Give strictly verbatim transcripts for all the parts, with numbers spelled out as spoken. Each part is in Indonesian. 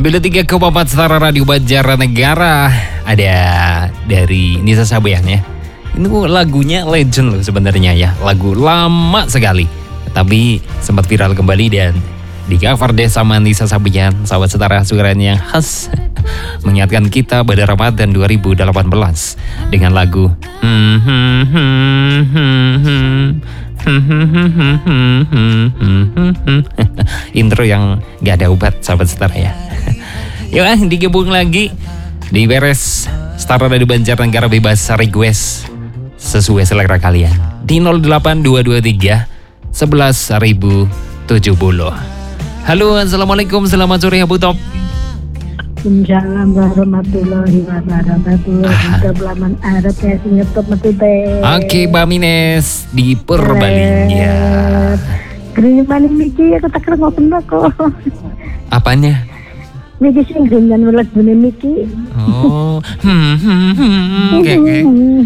sembilan puluh tiga koma empat Setara Radio Banjarnegara. Ada dari Nisa Sabian ya. Ini lagunya legend loh sebenarnya ya. Lagu lama sekali, tapi sempat viral kembali dan di cover deh sama Nisa Sabian, sahabat setara suara yang khas mengingatkan kita pada Ramadan dua ribu delapan belas dengan lagu intro yang gak ada obat, sahabat setara ya. Yuk digabung lagi di beres Setara Radio Banjarnegara, bebas request sesuai selera kalian di nol delapan dua dua tiga sebelas ribu tujuh puluh. Halo, assalamualaikum, selamat sore Abu Top. Waalaikumsalam warahmatullahi wabarakatuh. Kita belaman Arab ya sing ngetop metu teh. Oke, Mbak Mines di Purbalingga. Ya. Kene paling miki aku tak kira ngoten kok. Apanya? Miki sing dengan welas bune miki. Oh. Hmm hmm hmm. Oke.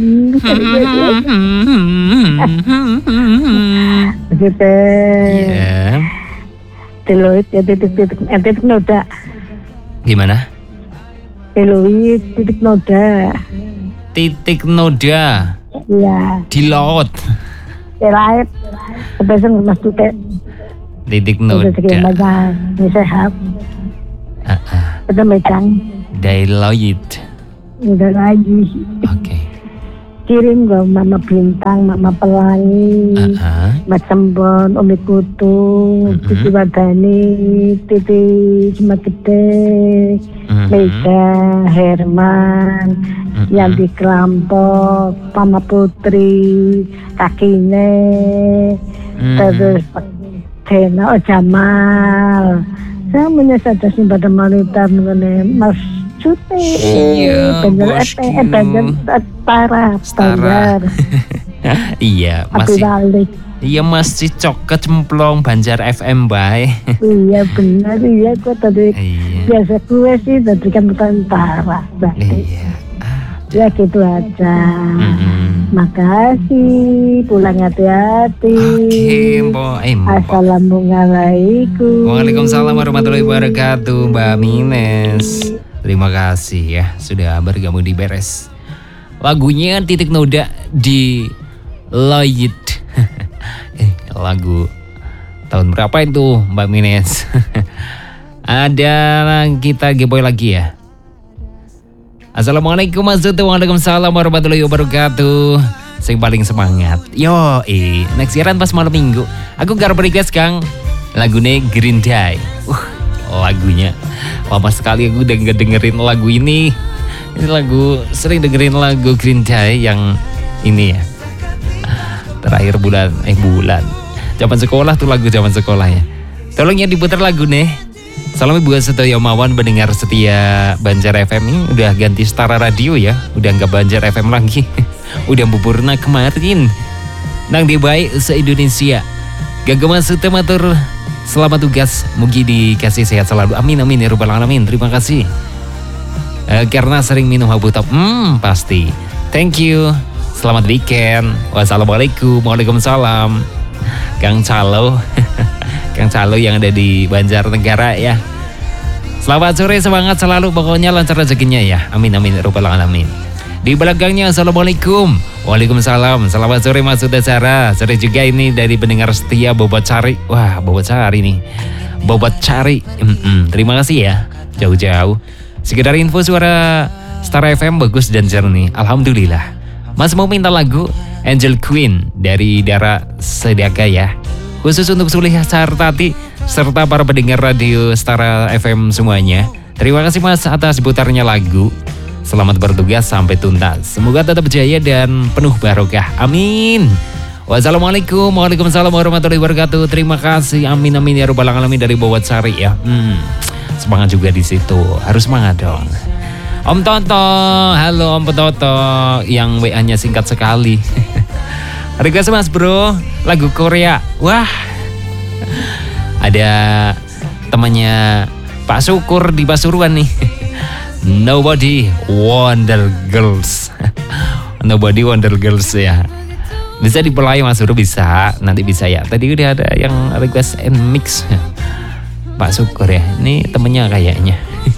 Begitu. Iya. Teloid ya titik-titik titik noda. Gimana? Teloid titik noda. Titik noda. Iya. Di laut. Teloid. Sebesar mas tutek. Titik noda. Ini sehat. Uh-uh. Kita megang. Daylight. Udah lagi. Oke. Okay. Kirim ke Mama Bintang, Mama Pelangi, uh-huh. Mas Sembon, Umi Kutu, uh-huh. Titi Wadani, Titi Cuma Gede, uh-huh. Mega, Herman, uh-huh. Yanti Kerampok, Mama Putri, Kakine, uh-huh. Terus Dena Jamal. Saya menyesal sih pada wanita mengenai Mas Cuti. Iya, Banjar F P, Banjar Setara, Banjar. Iya, masih. Iya masih cok kecemplung Banjar F M, Bay. Iya benar, iya kok tadi. Iya. Biasa gue sih tadi kan Nusantara. Iya. Ya gitu aja. Mm-hmm. Makasih, pulang hati-hati. Oke, Mbok. Eh, Assalamualaikum. Waalaikumsalam warahmatullahi wabarakatuh, Mbak Mines. Terima kasih ya sudah bergabung di beres. Lagunya Titik Noda di Lloyd. eh, lagu tahun berapa itu, Mbak Mines? Ada kita giveaway lagi ya. Assalamualaikum warahmatullahi Waalaikumsalam warahmatullahi wabarakatuh. Yang paling semangat. Yo, eh, next siaran pas malam minggu. Aku garap request Kang lagunya Green Day. Uh, lagunya lama sekali aku udah nggak dengerin lagu ini. Ini lagu sering dengerin lagu Green Day yang ini ya. Terakhir bulan eh bulan. Zaman sekolah tuh lagu zaman sekolah ya. Tolong ya diputar lagu nih. Salam buat Setia Mawan, pendengar setia Banjar F M ini udah ganti Setara Radio ya. Udah nggak Banjar F M lagi. Udah bupurna kemarin. Nang di baik se-Indonesia. Gagama Sutematur, selamat tugas. Mugi dikasih sehat selalu. Amin amin ya rabbal alamin. Terima kasih. E, karena sering minum Abu Top. Hmm, pasti. Thank you. Selamat weekend. Wassalamualaikum. Waalaikumsalam. Kang Calo. Kang Calo yang ada di Banjarnegara ya. Selamat sore, semangat selalu, pokoknya lancar rezekinya ya. Amin amin rabbal alamin. Di belakangnya assalamualaikum. Waalaikumsalam. Selamat sore Mas Udasara. Sore juga ini dari pendengar setia Bobot Cari. Wah, Bobot Cari nih. Bobot Cari. Mm-mm. Terima kasih ya. Jauh-jauh. Sekedar info suara Setara F M bagus dan jernih. Alhamdulillah. Mas mau minta lagu Angel Queen dari Dara Sedaka ya. Khusus untuk Sulih Sartati serta para pendengar radio Setara F M semuanya. Terima kasih Mas atas putarnya lagu. Selamat bertugas sampai tuntas. Semoga tetap jaya dan penuh barokah. Amin. Wassalamualaikum. Waalaikumsalam warahmatullahi wabarakatuh. Terima kasih. Amin amin ya rabbal alamin dari Bobot Sari ya. Hmm, semangat juga di situ. Harus semangat dong. Om Toto, halo Om Toto yang W A-nya singkat sekali. Request Mas Bro, lagu Korea. Wah, ada temannya Pak Syukur di Pasuruan nih. Nobody Wonder Girls. Nobody Wonder Girls ya. Bisa dipelai Mas Bro, bisa. Nanti bisa ya. Tadi udah ada yang request and mix. Pak Syukur ya. Ini temennya kayaknya.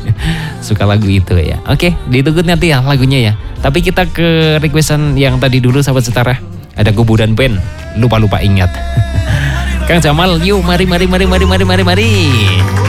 suka lagu itu ya. Oke, ditunggu nanti ya lagunya ya. Tapi kita ke requestan yang tadi dulu sahabat setara. Ada Kuburan Band, lupa-lupa ingat. Kang Jamal, yuk mari mari mari mari mari mari mari.